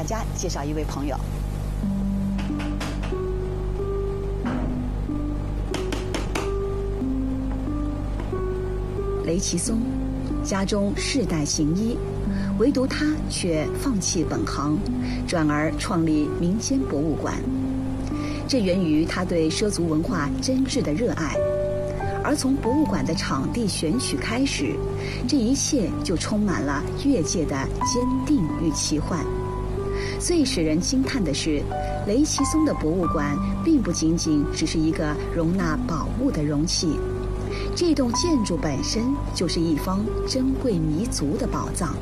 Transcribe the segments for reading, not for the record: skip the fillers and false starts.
家介绍一位朋友。雷其松，家中世代行医，唯独他却放弃本行，转而创立民间博物馆。这源于他对畲族文化真挚的热爱。而从博物馆的场地选取开始，这一切就充满了越界的坚定与奇幻。最使人惊叹的是，雷其松的博物馆并不仅仅只是一个容纳宝物的容器，这栋建筑本身就是一方珍贵弥足的宝藏。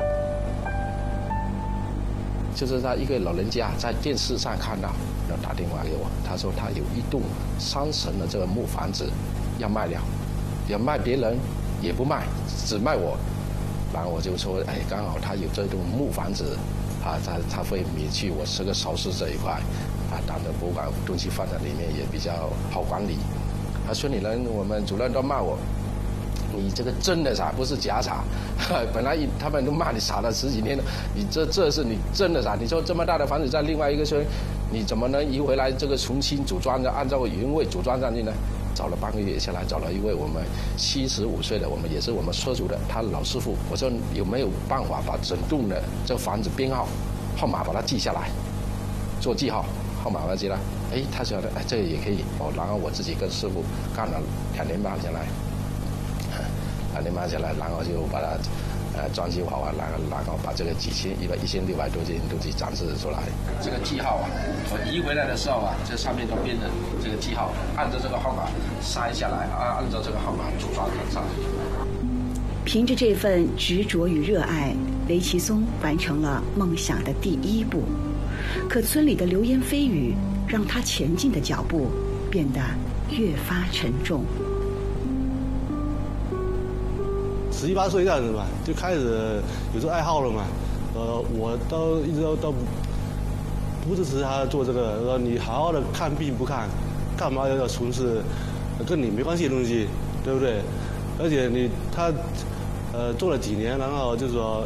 就是他一个老人家在电视上看到，然后打电话给我，他说他有一栋3层的这个木房子要卖了，要卖别人也不卖，只卖我。然后我就说，哎，刚好他有这栋木房子，啊，他会免去我这个首饰这一块，啊，当然博物馆东西放在里面也比较好管理。他说你人我们主任都骂我，你这个真的傻，不是假傻。本来他们都骂你傻了10几年了，你这是你真的傻。你说这么大的房子在另外一个村，你怎么能移回来这个重新组装的，按照原位组装上去呢？找了半个月下来，找了一位我们75岁的，我们也是我们畲族的，他老师傅。我说有没有办法把整栋的这个房子编号、号码把它记下来，做记号，号码把它记来。哎，他觉得哎这个也可以。然后我自己跟师傅干了2年半下来，2年半下来，然后就把它装修好啊，然后把这个1600多件东西展示出来。这个记号啊，我移回来的时候啊，这上面都编着这个记号，按照这个号码筛下来，按照这个号码组装上。 凭着这份执着与热爱，雷其松完成了梦想的第1步。可村里的流言蜚语让他前进的脚步变得越发沉重。 17、18岁这样子嘛，就开始有这个爱好了嘛。我一直都不支持他做这个，说你好好的看病不看，干嘛要从事跟你没关系的东西，对不对？而且他做了几年，然后就说，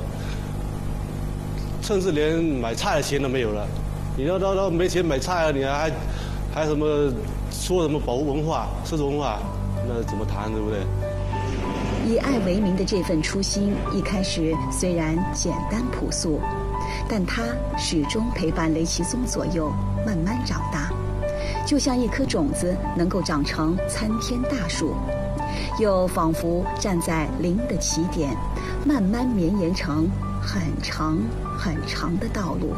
甚至连买菜的钱都没有了。你要到没钱买菜了，你还什么说什么保护文化、畲族文化，那怎么谈，对不对？ 以爱为名的这份初心，一开始虽然简单朴素，但它始终陪伴雷其松左右慢慢长大，就像一颗种子能够长成参天大树，又仿佛站在零的起点，慢慢绵延成很长很长的道路。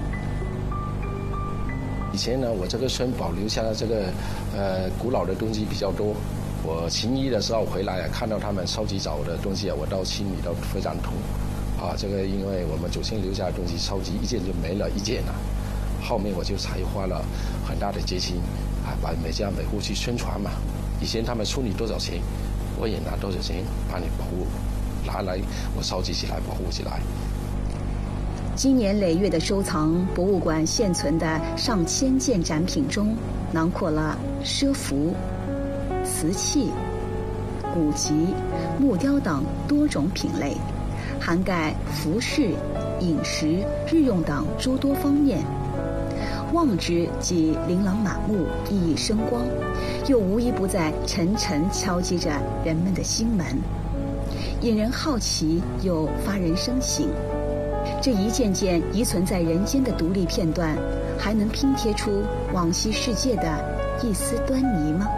以前呢，我这个村保留下来这个古老的东西比较多。我行医的时候回来啊，看到他们收集走的东西啊，我都心里都非常痛。啊，这个因为我们祖先留下的东西，收集1件就没了1件了。后面我就才花了很大的决心啊，把每家每户去宣传嘛。以前他们出你多少钱，我也拿多少钱把你保护，拿来我收集起来保护起来。 经年累月的收藏，博物馆现存的上千件展品中，囊括了畲服、瓷器、古籍、木雕等多种品类，涵盖服饰、饮食、日用等诸多方面。望之既琳琅满目、熠熠生光，又无一不在沉沉敲击着人们的心门，引人好奇又发人深省。这一件件遗存在人间的独立片段，还能拼贴出往昔世界的一丝端倪吗？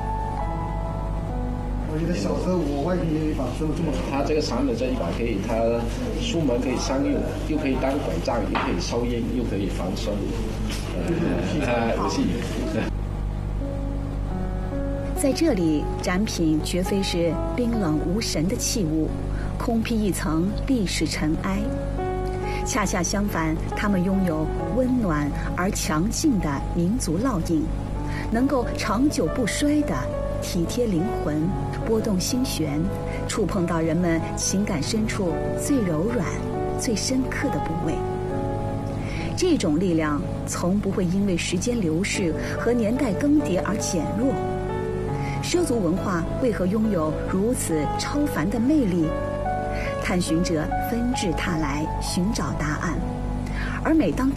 我记得小时候我外公有一把这么长。 他这个长的这一把可以，他出门可以商用，又可以当拐杖，又可以收烟，又可以防身。武器。 在这里，展品绝非是冰冷无神的器物，空披一层历史尘埃。恰恰相反，它们拥有温暖而强劲的民族烙印，能够长久不衰地体贴灵魂，拨动心弦，触碰到人们情感深处最柔软、最深刻的部位。这种力量从不会因为时间流逝和年代更迭而减弱。畲族文化为何拥有如此超凡的魅力？探寻者纷至沓来寻找答案，而每当